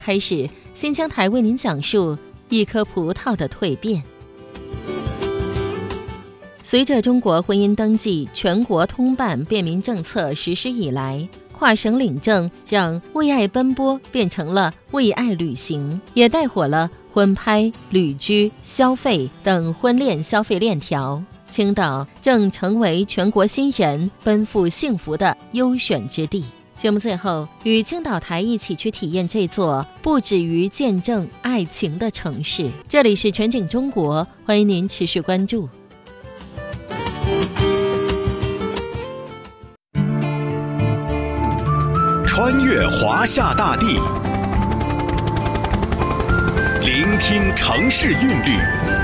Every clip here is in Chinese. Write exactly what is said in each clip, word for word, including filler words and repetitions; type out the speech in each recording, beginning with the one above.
开始，新疆台为您讲述一颗葡萄的蜕变。随着中国婚姻登记全国通办便民政策实施以来，跨省领证让为爱奔波变成了为爱旅行，也带火了婚拍、旅居、消费等婚恋消费链条。青岛正成为全国新人奔赴幸福的优选之地。节目最后，与青岛台一起去体验这座不止于见证爱情的城市。这里是全景中国，欢迎您持续关注。 穿越华夏大地，聆听城市韵律，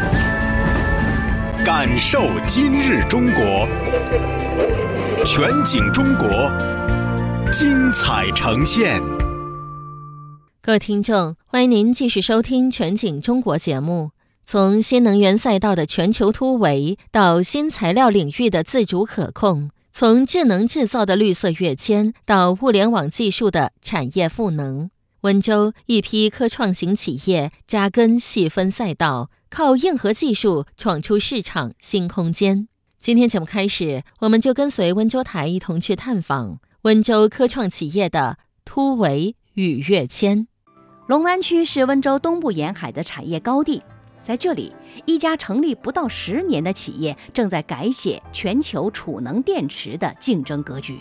感受今日中国。全景中国，精彩呈现。 各位听众，欢迎您继续收听全景中国节目。从新能源赛道的全球突围到新材料领域的自主可控，从智能制造的绿色跃迁到物联网技术的产业赋能，温州一批科创型企业扎根细分赛道，靠硬核技术闯出市场新空间。今天节目开始，我们就跟随温州台一同去探访温州科创企业的突围与跃迁。 龙湾区是温州东部沿海的产业高地，在这里，一家成立不到十年的企业正在改写全球储能电池的竞争格局。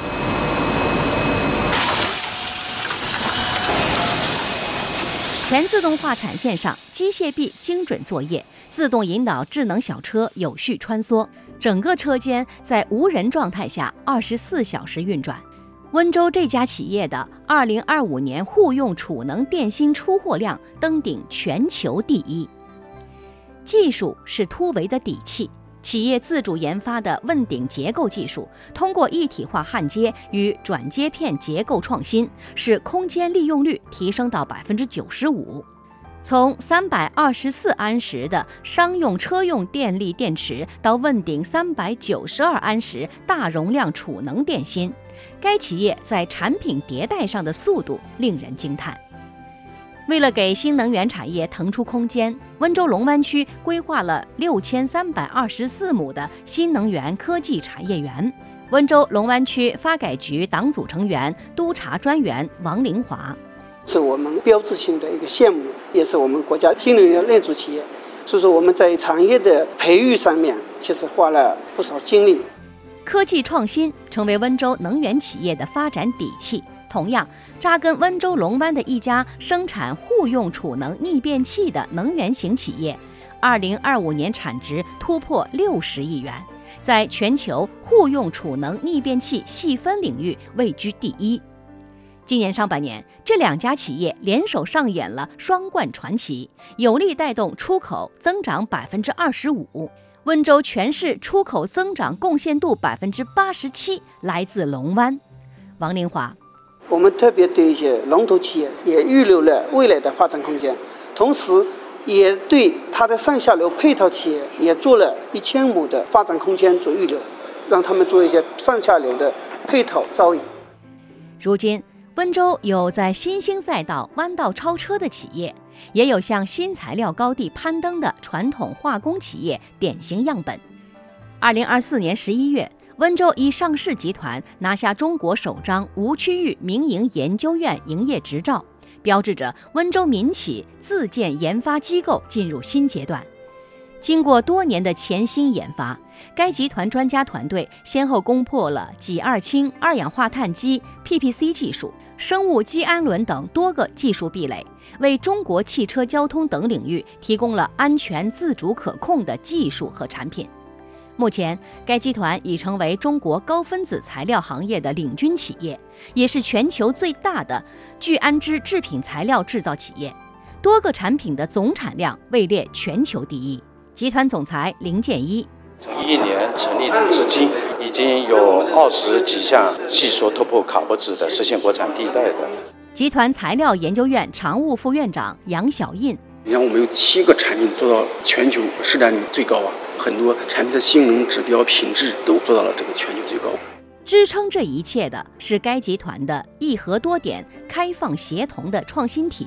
全自动化产线上，机械臂精准作业，自动引导智能小车有序穿梭，整个车间在无人状态下二十四小时运转。温州这家企业的二零二五年户用储能电芯出货量登顶全球第一。技术是突围的底气，企业自主研发的问鼎结构技术，通过一体化焊接与转接片结构创新，使空间利用率提升到 百分之九十五。从三百二十四安时的商用车用电力电池到问鼎三百九十二安时大容量储能电芯，该企业在产品迭代上的速度令人惊叹。为了给新能源产业腾出空间，温州龙湾区规划了六千三百二十四亩的新能源科技产业园。温州龙湾区发改局党组成员、督察专员王林华， 是我们标志性的一个项目，也是我们国家新能源链组企业，所以说我们在产业的培育上面其实花了不少精力。 科技创新成为温州能源企业的发展底气。同样，扎根温州龙湾的一家生产户用储能逆变器的能源型企业，二零二五年产值突破六十亿元，在全球户用储能逆变器细分领域位居第一。今年上半年，这两家企业联手上演了双冠传奇，有力带动出口增长 百分之二十五。温州全市出口增长贡献度 百分之八十七 来自龙湾。王林华， 我们特别对一些龙头企业也预留了未来的发展空间，同时也对它的上下游配套企业也做了一千亩的发展空间做预留，让他们做一些上下游的配套招引。 如今，温州有在新兴赛道弯道超车的企业，也有向新材料高地攀登的传统化工企业典型样本。二零二四年十一月，温州一上市集团拿下中国首张无区域民营研究院营业执照，标志着温州民企自建研发机构进入新阶段。经过多年的潜心研发，该集团专家团队先后攻破了己二氢二氧化碳基 P P C 技术、生物基氨纶等多个技术壁垒，为中国汽车交通等领域提供了安全自主可控的技术和产品。目前，该集团已成为中国高分子材料行业的领军企业，也是全球最大的聚氨酯制品材料制造企业，多个产品的总产量位列全球第一。集团总裁林建一， 从一一年成立至今，已经有二十几项技术突破卡脖子的，实现国产替代的。 集团材料研究院常务副院长杨小印， 你看，我们有七个产品做到全球市占率最高啊，很多产品的性能指标、品质都做到了这个全球最高。 支撑这一切的是该集团的一核多点开放协同的创新体